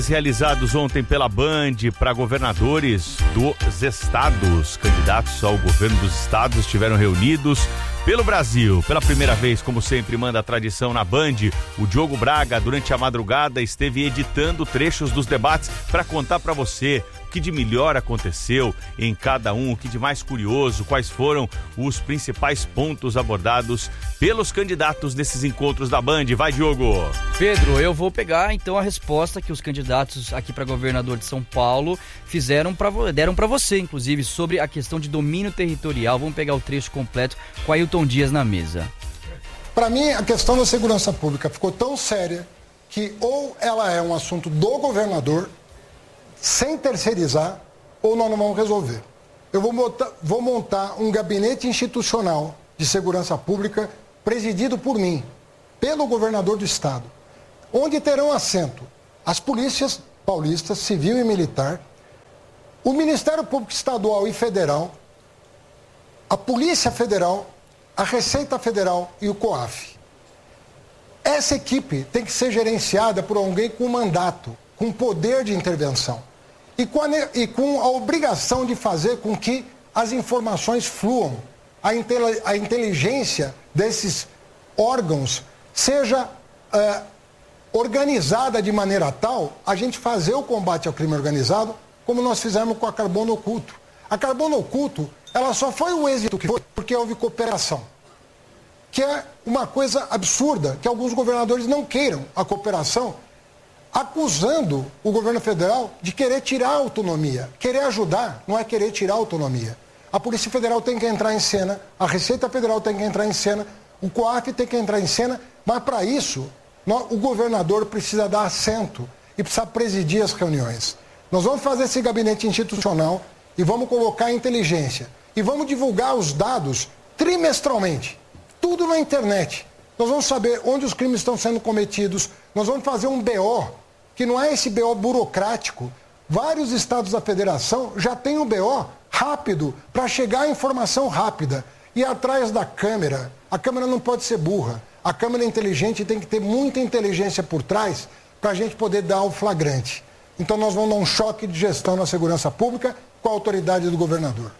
Realizados ontem pela Band para governadores dos estados. Candidatos ao governo dos estados estiveram reunidos pelo Brasil. Pela primeira vez, como sempre manda a tradição na Band, o Diogo Braga, durante a madrugada, esteve editando trechos dos debates para contar para você o que de melhor aconteceu em cada um, o que de mais curioso, quais foram os principais pontos abordados pelos candidatos nesses encontros da Band. Vai, Diogo! Pedro, eu vou pegar então a resposta que os candidatos aqui para governador de São Paulo deram para você, inclusive, sobre a questão de domínio territorial. Vamos pegar o trecho completo com Ailton Dias na mesa. Para mim, a questão da segurança pública ficou tão séria que ou ela é um assunto do governador, sem terceirizar, ou nós não vamos resolver. Eu vou montar um gabinete institucional de segurança pública presidido por mim, pelo governador do estado, onde terão assento as polícias paulistas, civil e militar, o Ministério Público Estadual e Federal, a Polícia Federal, a Receita Federal e o COAF. Essa equipe tem que ser gerenciada por alguém com mandato, com poder de intervenção e com a obrigação de fazer com que as informações fluam, a inteligência desses órgãos seja organizada de maneira tal a gente fazer o combate ao crime organizado como nós fizemos com a Carbono Oculto. A Carbono Oculto, ela só foi o êxito que foi porque houve cooperação, que é uma coisa absurda, que alguns governadores não queiram a cooperação, acusando o governo federal de querer tirar a autonomia. Querer ajudar não é querer tirar a autonomia. A Polícia Federal tem que entrar em cena, a Receita Federal tem que entrar em cena, o COAF tem que entrar em cena, mas para isso o governador precisa dar assento e precisa presidir as reuniões. Nós vamos fazer esse gabinete institucional e vamos colocar a inteligência e vamos divulgar os dados trimestralmente, tudo na internet. Nós vamos saber onde os crimes estão sendo cometidos, nós vamos fazer um BO, que não é esse BO burocrático. Vários estados da federação já têm um BO rápido, para chegar a informação rápida. E atrás da câmera, a câmera não pode ser burra, a câmera inteligente tem que ter muita inteligência por trás para a gente poder dar o flagrante. Então nós vamos dar um choque de gestão na segurança pública com a autoridade do governador.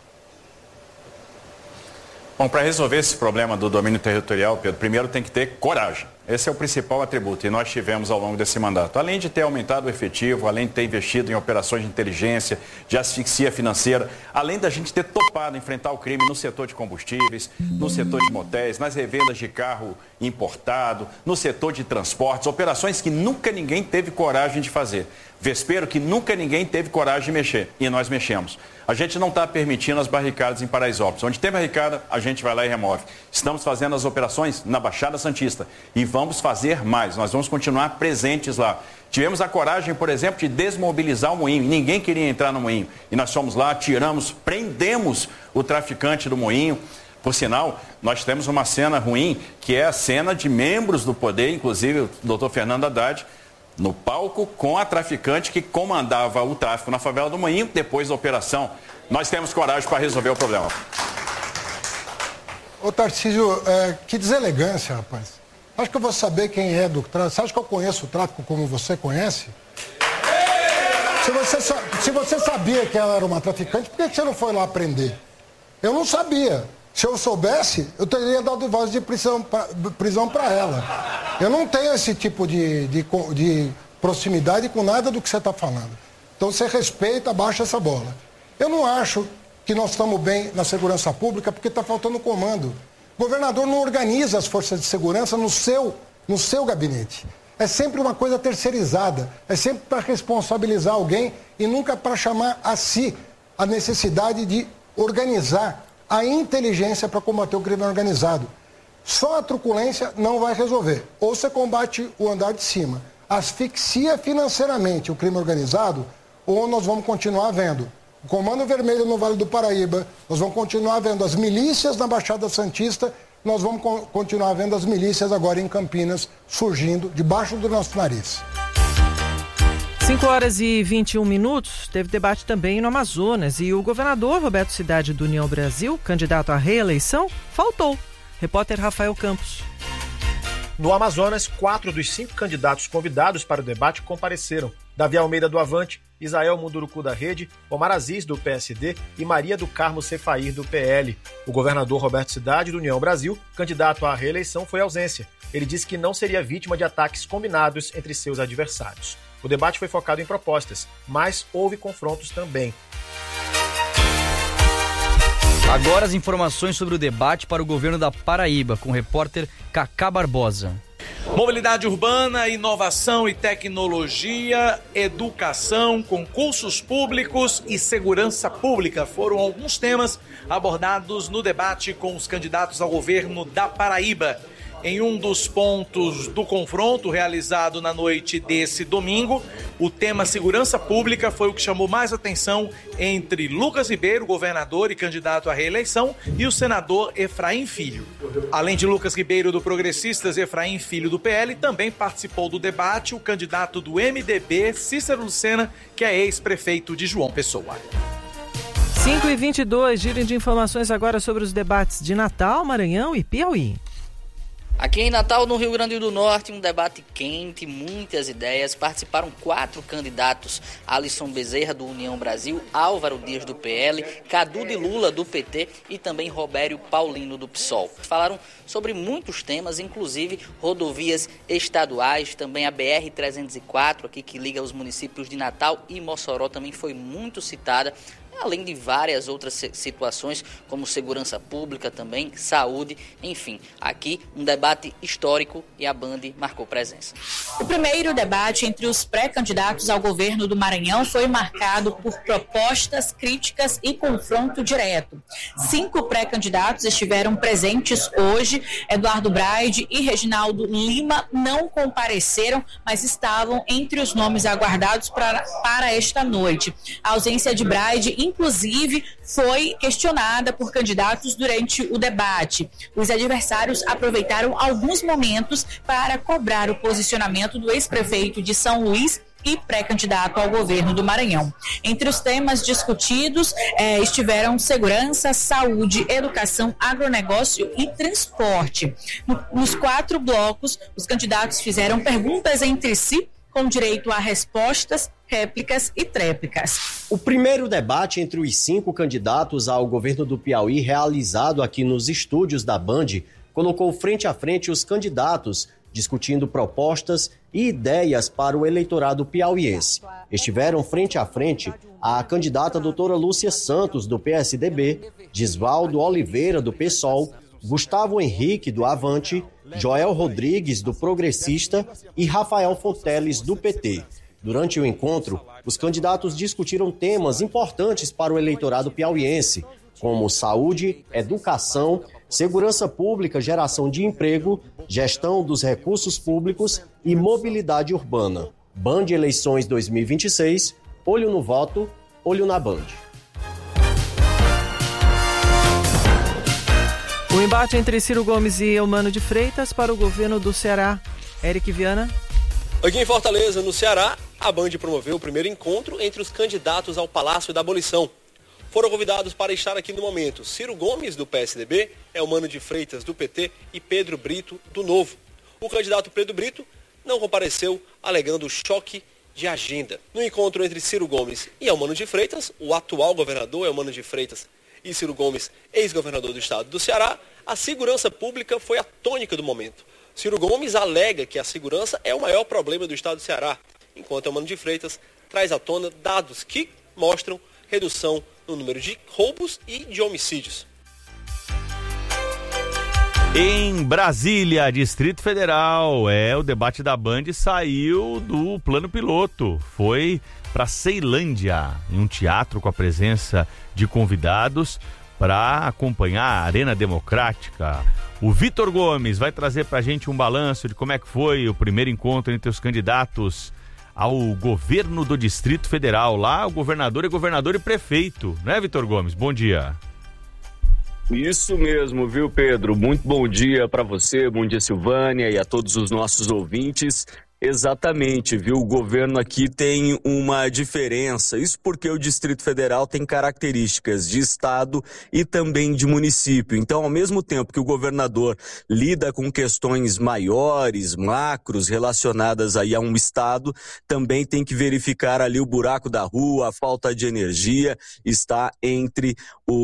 Bom, para resolver esse problema do domínio territorial, Pedro, primeiro tem que ter coragem. Esse é o principal atributo e nós tivemos ao longo desse mandato. Além de ter aumentado o efetivo, além de ter investido em operações de inteligência, de asfixia financeira, além da gente ter topado enfrentar o crime no setor de combustíveis, no setor de motéis, nas revendas de carro importado, no setor de transportes, operações que nunca ninguém teve coragem de fazer. Vespeiro que nunca ninguém teve coragem de mexer, e nós mexemos. A gente não está permitindo as barricadas em Paraisópolis. Onde tem barricada, a gente vai lá e remove. Estamos fazendo as operações na Baixada Santista e vamos fazer mais. Nós vamos continuar presentes lá. Tivemos a coragem, por exemplo, de desmobilizar o moinho. Ninguém queria entrar no moinho. E nós fomos lá, tiramos, prendemos o traficante do moinho. Por sinal, nós temos uma cena ruim, que é a cena de membros do poder, inclusive o doutor Fernando Haddad, no palco com a traficante que comandava o tráfico na favela do Moinho, depois da operação. Nós temos coragem para resolver o problema. Ô Tarcísio, que deselegância, rapaz. Acho que eu vou saber quem é do tráfico. Você acha que eu conheço o tráfico como você conhece? Se você sabia que ela era uma traficante, por que você não foi lá prender? Eu não sabia. Se eu soubesse, eu teria dado voz de prisão para ela. Eu não tenho esse tipo de proximidade com nada do que você está falando. Então você respeita, abaixa essa bola. Eu não acho que nós estamos bem na segurança pública porque está faltando comando. O governador não organiza as forças de segurança no seu gabinete. É sempre uma coisa terceirizada. É sempre para responsabilizar alguém e nunca para chamar a si a necessidade de organizar a inteligência para combater o crime organizado. Só a truculência não vai resolver. Ou você combate o andar de cima, asfixia financeiramente o crime organizado, ou nós vamos continuar vendo o Comando Vermelho no Vale do Paraíba, nós vamos continuar vendo as milícias na Baixada Santista, nós vamos continuar vendo as milícias agora em Campinas surgindo debaixo do nosso nariz. 5h21, teve debate também no Amazonas e o governador Roberto Cidade do União Brasil, candidato à reeleição, faltou. Repórter Rafael Campos. No Amazonas, 4 dos 5 candidatos convidados para o debate compareceram. Davi Almeida do Avante, Isael Munduruku da Rede, Omar Aziz do PSD e Maria do Carmo Cefair do PL. O governador Roberto Cidade do União Brasil, candidato à reeleição, foi ausência. Ele disse que não seria vítima de ataques combinados entre seus adversários. O debate foi focado em propostas, mas houve confrontos também. Agora as informações sobre o debate para o governo da Paraíba, com o repórter Cacá Barbosa. Mobilidade urbana, inovação e tecnologia, educação, concursos públicos e segurança pública foram alguns temas abordados no debate com os candidatos ao governo da Paraíba. Em um dos pontos do confronto realizado na noite desse domingo, o tema segurança pública foi o que chamou mais atenção entre Lucas Ribeiro, governador e candidato à reeleição, e o senador Efraim Filho. Além de Lucas Ribeiro do Progressistas, Efraim Filho do PL, também participou do debate o candidato do MDB, Cícero Lucena, que é ex-prefeito de João Pessoa. 5h22, giro de informações agora sobre os debates de Natal, Maranhão e Piauí. Aqui em Natal, no Rio Grande do Norte, um debate quente, muitas ideias. Participaram 4 candidatos: Alisson Bezerra, do União Brasil, Álvaro Dias, do PL, Cadu de Lula, do PT e também Robério Paulino, do PSOL. Falaram sobre muitos temas, inclusive rodovias estaduais, também a BR-304, aqui que liga os municípios de Natal e Mossoró, também foi muito citada, além de várias outras situações, como segurança pública também, saúde, enfim. Aqui, um debate histórico e a Band marcou presença. O primeiro debate entre os pré-candidatos ao governo do Maranhão foi marcado por propostas, críticas e confronto direto. 5 pré-candidatos estiveram presentes hoje. Eduardo Braide e Reginaldo Lima não compareceram, mas estavam entre os nomes aguardados para esta noite. A ausência de Braide, inclusive, foi questionada por candidatos durante o debate. Os adversários aproveitaram alguns momentos para cobrar o posicionamento do ex-prefeito de São Luís e pré-candidato ao governo do Maranhão. Entre os temas discutidos estiveram segurança, saúde, educação, agronegócio e transporte. Nos 4 blocos, os candidatos fizeram perguntas entre si, com direito a respostas, réplicas e tréplicas. O primeiro debate entre os 5 candidatos ao governo do Piauí, realizado aqui nos estúdios da Band, colocou frente a frente os candidatos, discutindo propostas e ideias para o eleitorado piauiense. Estiveram frente a frente a candidata doutora Lúcia Santos, do PSDB, Gisvaldo Oliveira, do PSOL, Gustavo Henrique, do Avante, Joel Rodrigues, do Progressista e Rafael Fonteles, do PT. Durante o encontro, os candidatos discutiram temas importantes para o eleitorado piauiense, como saúde, educação, segurança pública, geração de emprego, gestão dos recursos públicos e mobilidade urbana. Band Eleições 2026, olho no voto, olho na Band. O embate entre Ciro Gomes e Eumano de Freitas para o governo do Ceará. Eric Viana. Aqui em Fortaleza, no Ceará, a Band promoveu o primeiro encontro entre os candidatos ao Palácio da Abolição. Foram convidados para estar aqui no momento Ciro Gomes, do PSDB, Eumano de Freitas, do PT e Pedro Brito, do Novo. O candidato Pedro Brito não compareceu, alegando choque de agenda. No encontro entre Ciro Gomes e Eumano de Freitas, o atual governador Eumano de Freitas e Ciro Gomes, ex-governador do estado do Ceará, a segurança pública foi a tônica do momento. Ciro Gomes alega que a segurança é o maior problema do estado do Ceará, enquanto Eumano de Freitas traz à tona dados que mostram redução no número de roubos e de homicídios. Em Brasília, Distrito Federal, o debate da Band saiu do plano piloto. Foi para Ceilândia, em um teatro com a presença de convidados para acompanhar a Arena Democrática. O Vitor Gomes vai trazer para a gente um balanço de como é que foi o primeiro encontro entre os candidatos ao governo do Distrito Federal. Lá o governador é governador e prefeito, né, Vitor Gomes? Bom dia. Isso mesmo, viu, Pedro? Muito bom dia para você, bom dia, Silvânia, e a todos os nossos ouvintes. Exatamente, viu? O governo aqui tem uma diferença. Isso porque o Distrito Federal tem características de estado e também de município. Então, ao mesmo tempo que o governador lida com questões maiores, macros, relacionadas aí a um estado, também tem que verificar ali o buraco da rua, a falta de energia, está entre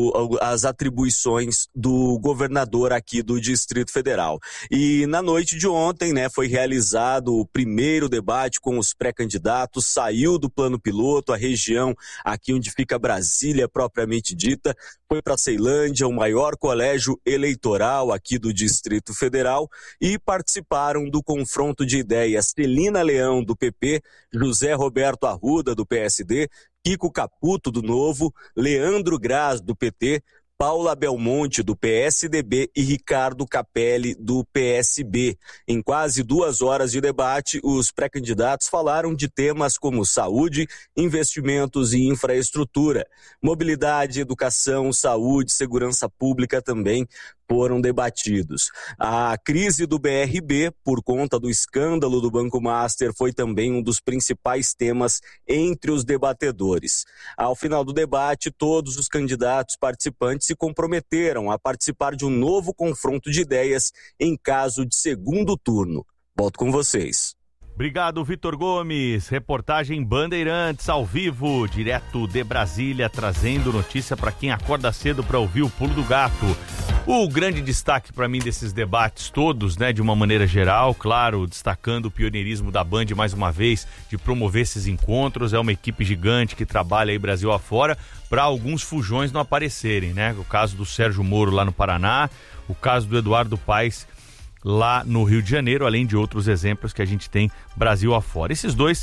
as atribuições do governador aqui do Distrito Federal. E na noite de ontem, né, foi realizado o primeiro debate com os pré-candidatos, saiu do plano piloto, a região aqui onde fica Brasília propriamente dita, foi para Ceilândia, o maior colégio eleitoral aqui do Distrito Federal, e participaram do confronto de ideias Celina Leão, do PP, José Roberto Arruda, do PSD, Kiko Caputo, do Novo, Leandro Graz, do PT, Paula Belmonte, do PSDB, e Ricardo Capelli, do PSB. Em quase 2 horas de debate, os pré-candidatos falaram de temas como saúde, investimentos e infraestrutura. Mobilidade, educação, saúde, segurança pública também foram debatidos. A crise do BRB, por conta do escândalo do Banco Master, foi também um dos principais temas entre os debatedores. Ao final do debate, todos os candidatos participantes se comprometeram a participar de um novo confronto de ideias em caso de segundo turno. Volto com vocês. Obrigado, Vitor Gomes. Reportagem Bandeirantes ao vivo, direto de Brasília, trazendo notícia para quem acorda cedo para ouvir o Pulo do Gato. O grande destaque para mim desses debates todos, né, de uma maneira geral, claro, destacando o pioneirismo da Band mais uma vez, de promover esses encontros, é uma equipe gigante que trabalha aí Brasil afora para alguns fujões não aparecerem, né? O caso do Sérgio Moro lá no Paraná, o caso do Eduardo Paes lá no Rio de Janeiro, além de outros exemplos que a gente tem Brasil afora. Esses dois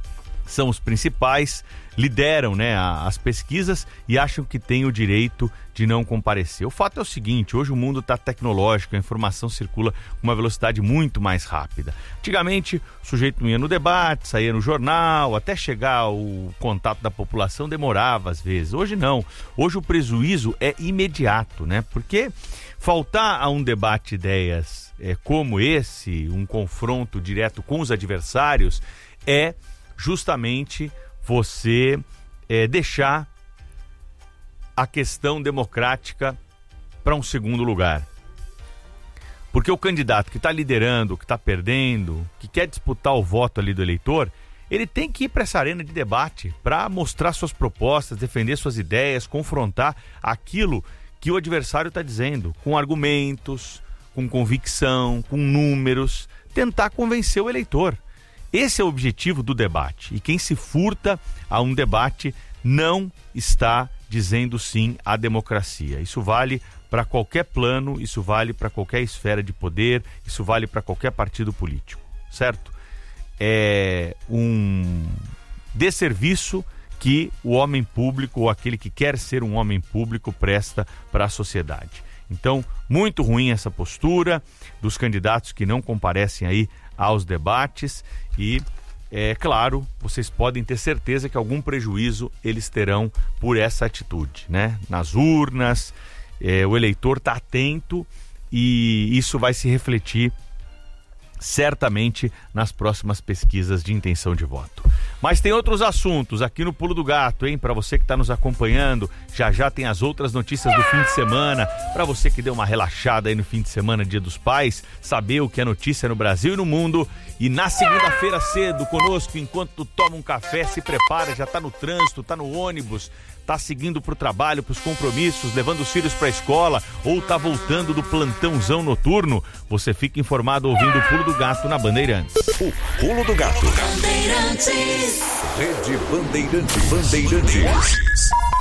são os principais, lideram, né, as pesquisas e acham que têm o direito de não comparecer. O fato é o seguinte, hoje o mundo está tecnológico, a informação circula com uma velocidade muito mais rápida. Antigamente, o sujeito não ia no debate, saía no jornal, até chegar o contato da população demorava às vezes. Hoje não, hoje o prejuízo é imediato, né, porque faltar a um debate de ideias como esse, um confronto direto com os adversários, é justamente você deixar a questão democrática para um segundo lugar. Porque o candidato que está liderando, que está perdendo, que quer disputar o voto ali do eleitor, ele tem que ir para essa arena de debate para mostrar suas propostas, defender suas ideias, confrontar aquilo que o adversário está dizendo, com argumentos, com convicção, com números, tentar convencer o eleitor. Esse é o objetivo do debate. E quem se furta a um debate não está dizendo sim à democracia. Isso vale para qualquer plano, isso vale para qualquer esfera de poder, isso vale para qualquer partido político, certo? É um desserviço que o homem público, ou aquele que quer ser um homem público, presta para a sociedade. Então, muito ruim essa postura dos candidatos que não comparecem aí aos debates e, claro, vocês podem ter certeza que algum prejuízo eles terão por essa atitude, né? Nas urnas, o eleitor está atento e isso vai se refletir certamente nas próximas pesquisas de intenção de voto. Mas tem outros assuntos aqui no Pulo do Gato, hein? Para você que está nos acompanhando, já tem as outras notícias do fim de semana. Para você que deu uma relaxada aí no fim de semana, Dia dos Pais, saber o que é notícia no Brasil e no mundo. E na segunda-feira cedo, conosco, enquanto tu toma um café, se prepara, já tá no trânsito, tá no ônibus, tá seguindo pro trabalho, pros compromissos, levando os filhos pra escola ou tá voltando do plantãozão noturno, você fica informado ouvindo o Pulo do Gato na Bandeirantes. O Pulo do Gato. Bandeirantes. Rede Bandeirantes.